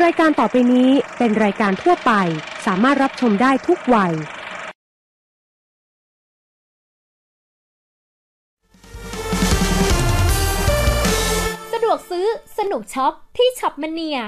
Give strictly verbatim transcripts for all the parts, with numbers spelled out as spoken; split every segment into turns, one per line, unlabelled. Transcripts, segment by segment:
รายการต่อไปนี้เป็นรายการทั่วไปสามารถรับชมได้ทุกวัย
สะดวกซื้อสนุกช็อปที่ช็อปมเนีย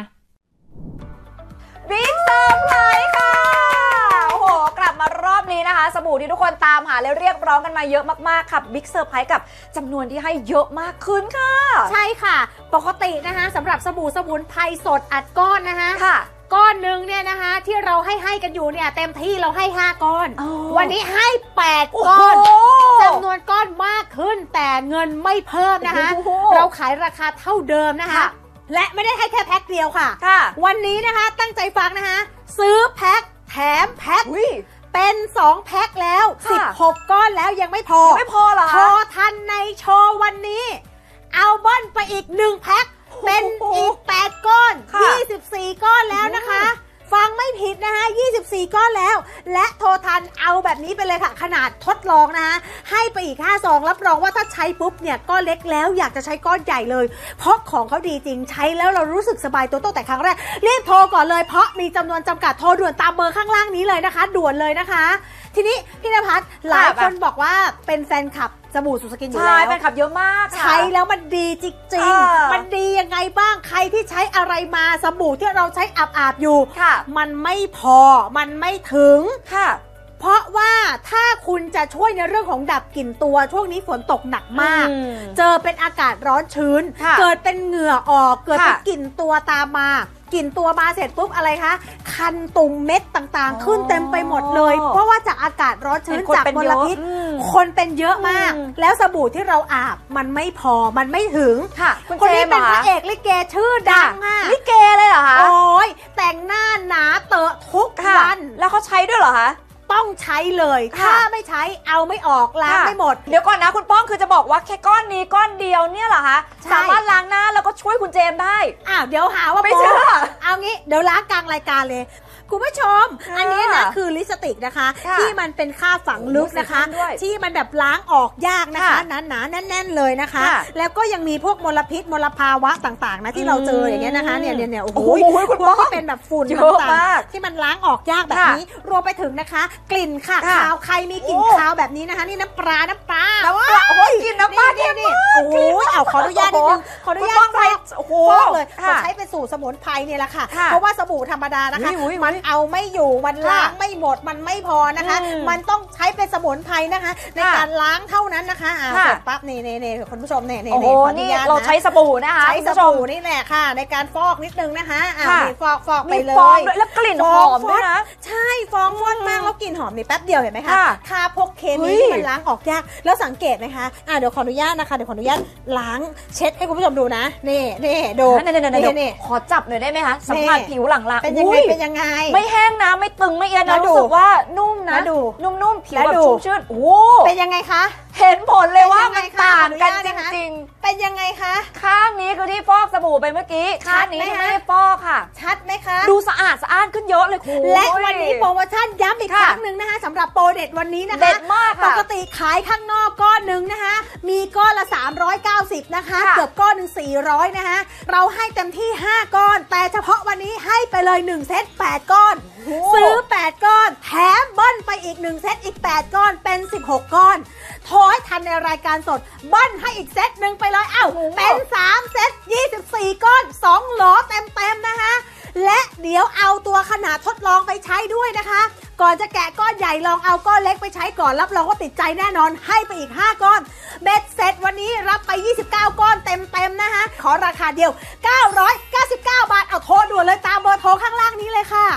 บิ๊กเซอร์ไพรส์ค่ะโอ้โหกลับมารอบนี้นะคะสบู่ที่ทุกคนตามหาและเรียกร้องกันมาเยอะมากๆค่ะบิ๊กเซอร์ไพรส์กับจำนวนที่ให้เยอะมากขึ้นค่ะ
ใช่ค่ะปกตินะคะสำหรับสบู่สมุนไพรสดอัดก้อนนะคะ
ค่ะ
ก้อนหนึ่งเนี่ยนะคะที่เราให้ให้กันอยู่เนี่ยเต็มที่เราให้ห้าก้อนวันนี้ให้แปดก้อนจำนวนก้อนมากขึ้นแต่เงินไม่เพิ่มนะคะเราขายราคาเท่าเดิมนะคะและไม่ได้ให้แค่แพ็คเดียวค่ะวันนี้นะคะตั้งใจฟังนะคะซื้อแพ็คแถมแพ็คเป็นสองแพ็คแล้วสิบหกก้อนแล้วยังไม่พอ
ยังไม่พอเหรอ
พอทันในโชว์วันนี้เอาเบิ้ลไปอีกหนึ่งแพ็คเป็นอีกแปดก้อนยี่สิบสี่ก้อนแล้วนะคะฟังไม่ผิดนะคะยี่สิบสี่ก้อนแล้วและโทรทันเอาแบบนี้ไปเลยค่ะขนาดทดลองนะคะให้ไปอีกห้าซองรับรองว่าถ้าใช้ปุ๊บเนี่ยก้อนเล็กแล้วอยากจะใช้ก้อนใหญ่เลยเพราะของเขาดีจริงใช้แล้วเรารู้สึกสบายตัวตั้งแต่ครั้งแรกรีบโทรก่อนเลยเพราะมีจำนวนจำกัดโทรด่วนตามเบอร์ข้างล่างนี้เลยนะคะด่วนเลยนะคะทีนี้พี่ณภัสหลายคนบอกว่าเป็นแฟนคลับสบู่สุสกินอยู่แล้ว
ใช่แฟนคลับเยอะมาก
ใช้แล้วมันดีจริงๆมันดียังไงบ้างใครที่ใช้อะไรมาสบู่ที่เราใช้อาบๆอยู่มันไม่พอมันไม่ถึง
ค่ะ
เพราะว่าถ้าคุณจะช่วยในเรื่องของดับกลิ่นตัวช่วงนี้ฝนตกหนักมากเจอเป็นอากาศร้อนชื้นเกิดเป็นเหงื่อออกเกิดเป็นกลิ่นตัวตามมากลิ่นตัวมาเสร็จปุ๊บอะไรคะคันตุ่มเม็ดต่างๆขึ้นเต็มไปหมดเลยเพราะว่าจากอากาศร้อนชื้นจากมลพิษคนเป็นเยอะมากแล้วสบู่ที่เราอาบมันไม่พอมันไม่ถึงคนนี้เป็นพระเอกลิเกชื่อดังค่ะ
ลิเกเลยเหรอคะ
โอ้ยแต่งหน้าหนาเตอะทุกวัน
แล้วเขาใช้ด้วยเหรอคะ
ต้องใช้เลยถ้าไม่ใช้เอาไม่ออกล้างไม่หมด
เดี๋ยวก่อนนะคุณป้องคือจะบอกว่าแค่ก้อนนี้ก้อนเดียวเนี่ยเหรอคะสามารถล้างหน้าแล้วก็ช่วยคุณเจมส์ได้
อ้าวเดี๋ยวหาว่า
ไม่เชื่อ
เอางี้เดี๋ยวล้างกลางรายการเลยคุณผู้ชมอันนี้นะคือลิปสติกนะคะที่มันเป็นค่าฝังลึกนะคะที่มันแบบล้างออกยากนะคะหนาๆแน่นๆเลยนะคะแล้วก็ยังมีพวกมลพิษมลภาวะต่างๆนะที่เราเจออย่างเงี้ยนะคะเนี่ยเนี่ยเนี่ยโอ้โหพวกที่เป็นแบบฝุ่นต่างๆที่มันล้างออกยากแบบนี้รวมไปถึงนะคะกลิ่นค่ะคาวใครมีกลิ่นคาวแบบนี้นะคะนี่น้ำปลาน้ำปลา
น้ำปลาโอ้ยกลิ่นน้ำปลาเนี่ย
นี่โอ้โหเอาขออนุญาตนิดนึงขออนุญาตฟอกโอ้โหเลยเขาใช้เป็นสูตรสมุนไพรเนี่ยแหละค่ะเพราะว่าสบู่ธรรมดานะคะมันเอาไม่อยู่มันล้างไม่หมดมันไม่พอนะคะมันต้องใช้เป็นสมุนไพรนะคะในการล้างเท่านั้นนะคะอ่าเสร็จปั๊บนี่นี่นี่คุณผู้ชมนี่นี่
ขออนุญาตนะเราใช้สบู่นะคะ
ใช้สบู่นี่แหละค่ะในการฟอกนิดนึงนะคะอ่าฟอกฟอกไปเลย
ฟอกด้วยแล้วกลิ่นหอมด้วยนะ
ใช่ฟองฟอนมากแล้วกลิ่นหอมนี่แป๊บเดียวเห็นไหมคะค่าพวกเคมีที่มันล้างออกยากแล้วสังเกตนะคะอ่าเดี๋ยวขออนุญาตนะคะเดี๋ยวขออนุญาตล้างเช็ดให้คุณผู้ชมดูนะนี่นี่ดู
นี่นี่ขอจับหน่อยได้ไหมคะสัมผัสผิวหลังๆ
เป็นยังไงเป็นยังไง
ไม่แห้งนะไม่ตึงไม่เอียดนะรู้สึกว่านุ่มนะ
ดู
นุ่มๆผิวแบบชุ่มชื่นโอ้
เป็นยังไงคะ
เห็นผลเลยว่ามันต่างกันจริง
ๆเป็นยังไงคะ
ข้างนี้คือที่ฟอกสบู่ไปเมื่อกี้ข้างนี้ที่ไม่ได้ฟอกค่ะ
ชัดไหมคะ
ดูสะอาดสะอ้านขึ้นเยอะเลยคุณ
และวันนี้โปรโมชั่นย้ำอีกครั้งหนึ่งนะคะสำหรับโปรเด็ดวันนี้นะคะ
เด็ดมาก
ปกติขายข้างนอกก้อนหนึ่งนะคะมีก้อนละสามร้อยเก้าสิบนะคะเกือบก้อนหนึ่งสี่ร้อยนะคะเราให้เต็มที่ห้าก้อนแต่เฉพาะวันนี้ให้ไปเลยหนึ่งเซตแปดก้อนซื้อแปดก้อนแถมเบิ้ลไปอีกหนึ่งเซตอีกแปดก้อนเป็นสิบหกก้อนโทรให้ทันในรายการสดเบิ้ลให้อีกเซตหนึ่งไปเลยเอ้าเป็นสามเซตยี่สิบสี่ก้อนสองโหลเต็มๆนะคะและเดี๋ยวเอาตัวขนาดทดลองไปใช้ด้วยนะคะก่อนจะแกะก้อนใหญ่ลองเอาก้อนเล็กไปใช้ก่อนรับรองว่าติดใจแน่นอนให้ไปอีกห้าก้อนเบ็ดเสร็จวันนี้รับไปยี่สิบเก้าก้อนเต็มๆนะคะขอราคาเดียวเก้าร้อยเก้าสิบเก้าบาทเอาโทรด่วนเลยตามเบอร์โทรข้างล่างนี้เลยค่ะ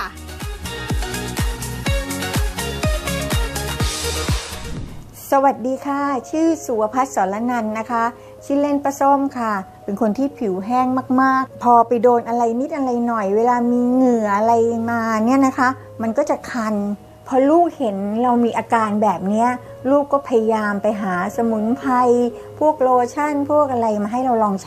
สวัสดีค่ะชื่อสุวภัสสรนันท์นะคะชื่อเล่นป้าส้มค่ะเป็นคนที่ผิวแห้งมากๆพอไปโดนอะไรนิดอะไรหน่อยเวลามีเหงื่ออะไรมาเนี่ยนะคะมันก็จะคันพอลูกเห็นเรามีอาการแบบนี้ลูกก็พยายามไปหาสมุนไพรพวกโลชั่นพวกอะไรมาให้เราลองใช้